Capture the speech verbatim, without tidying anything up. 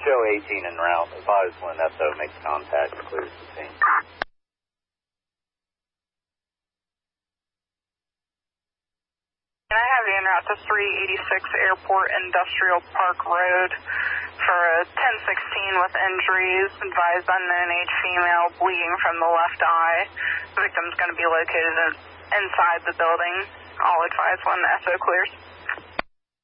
show eighteen en route. Advise when S O makes contact, clears the scene. And I have you en route to three eighty-six Airport Industrial Park Road for a ten sixteen with injuries. Advised unknown age female bleeding from the left eye. The victim's going to be located in, inside the building. I'll advise when the S O clears.